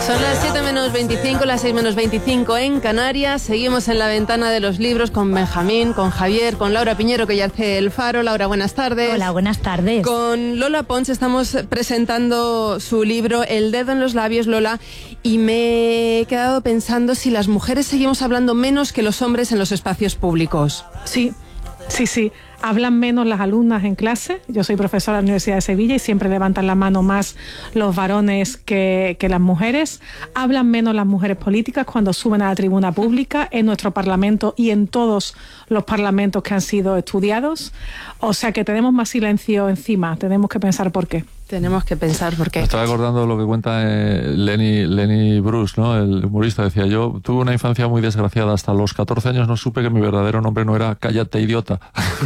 Son las 7 menos 25, las 6 menos 25 en Canarias. Seguimos en la ventana de los libros con Benjamín, con Javier, con Laura Piñero, que ya hace el faro. Laura, buenas tardes. Hola, buenas tardes. Con Lola Pons estamos presentando su libro El dedo en los labios, Lola, y me he quedado pensando si las mujeres seguimos hablando menos que los hombres en los espacios públicos. Sí. Hablan menos las alumnas en clase. Yo soy profesora de la Universidad de Sevilla y siempre levantan la mano más los varones que las mujeres. Hablan menos las mujeres políticas cuando suben a la tribuna pública en nuestro Parlamento y en todos los parlamentos que han sido estudiados. O sea que tenemos más silencio encima. Tenemos que pensar por qué. Tenemos que pensar por qué. Me estaba acordando de lo que cuenta Lenny Bruce, ¿no? El humorista. Decía: yo tuve una infancia muy desgraciada. Hasta los 14 años no supe que mi verdadero nombre no era Cállate, idiota.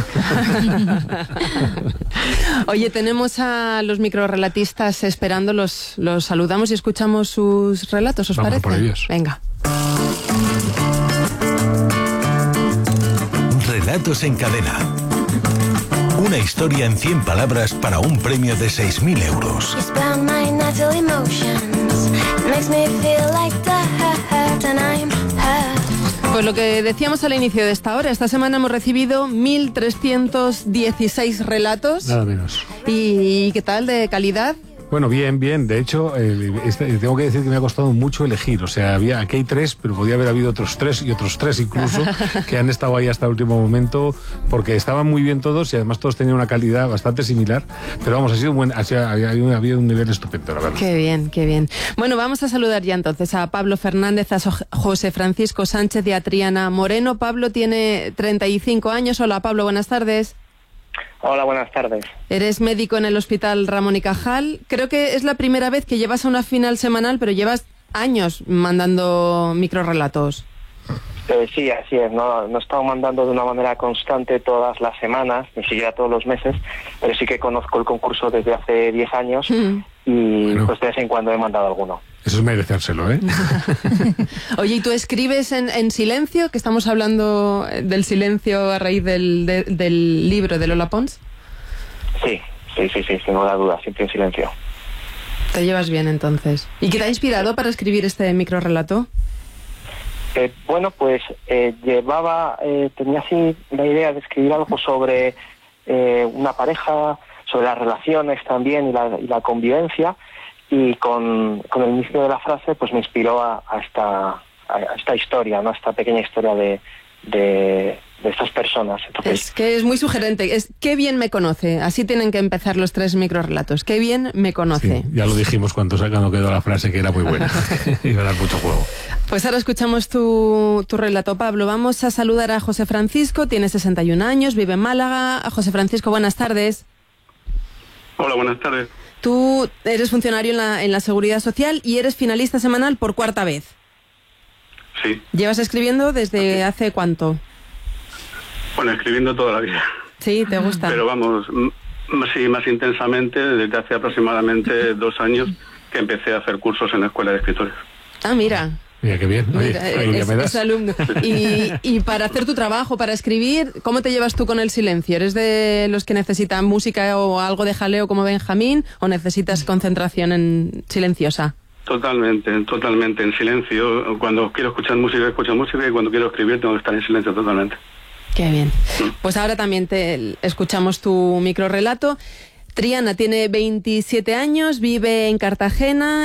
Oye, tenemos a los microrelatistas esperando. Los saludamos y escuchamos sus relatos, ¿os parece? Por ellos. Venga. Relatos en cadena. Una historia en 100 palabras para un premio de 6.000 euros. Pues lo que decíamos al inicio de esta hora, esta semana hemos recibido 1.316 relatos. Nada menos. ¿Y qué tal, de calidad? Bueno, bien. De hecho, tengo que decir que me ha costado mucho elegir. O sea, aquí hay 3, pero podía haber habido otros 3 y otros 3 incluso, que han estado ahí hasta el último momento, porque estaban muy bien todos y además todos tenían una calidad bastante similar. Pero vamos, había un nivel estupendo, la verdad. Qué bien. Bueno, vamos a saludar ya entonces a Pablo Fernández, a José Francisco Sánchez y a Triana Moreno. Pablo tiene 35 años. Hola, Pablo, buenas tardes. Hola, buenas tardes. Eres médico en el Hospital Ramón y Cajal. Creo que es la primera vez que llevas a una final semanal, pero llevas años mandando microrelatos. Sí, así es. No he estado mandando de una manera constante todas las semanas, ni siquiera todos los meses, pero sí que conozco el concurso desde hace 10 años y bueno, pues de vez en cuando he mandado alguno. Eso es merecérselo, ¿eh? Oye, ¿y tú escribes en silencio? Que estamos hablando del silencio a raíz del libro de Lola Pons. Sí, sin ninguna duda, siempre en silencio. Te llevas bien, entonces. ¿Y qué te ha inspirado para escribir este microrelato? Bueno, pues tenía así la idea de escribir algo sobre una pareja, sobre las relaciones también y la convivencia. Y con el inicio de la frase pues me inspiró a esta historia, ¿no? A esta pequeña historia de estas personas. Entonces, es que es muy sugerente. Qué bien me conoce. Así tienen que empezar los 3 microrelatos. Qué bien me conoce. Sí, ya lo dijimos cuando quedó la frase, que era muy buena. Iba a dar mucho juego. Pues ahora escuchamos tu relato, Pablo. Vamos a saludar a José Francisco. Tiene 61 años, vive en Málaga. José Francisco, buenas tardes. Hola, buenas tardes. Tú eres funcionario en la Seguridad Social y eres finalista semanal por 4ª vez. Sí. ¿Llevas escribiendo desde hace cuánto? Bueno, escribiendo toda la vida. Sí, ¿te gusta? Pero vamos, más intensamente desde hace aproximadamente 2 años que empecé a hacer cursos en la Escuela de Escritores. Ah, mira. Mira, qué bien. Oye, es alumno. Y para hacer tu trabajo, para escribir, ¿cómo te llevas tú con el silencio? ¿Eres de los que necesitan música o algo de jaleo como Benjamín o necesitas concentración silenciosa? Totalmente en silencio. Cuando quiero escuchar música, escucho música, y cuando quiero escribir tengo que estar en silencio totalmente. Qué bien. Pues ahora también escuchamos tu microrelato. Triana tiene 27 años, vive en Cartagena.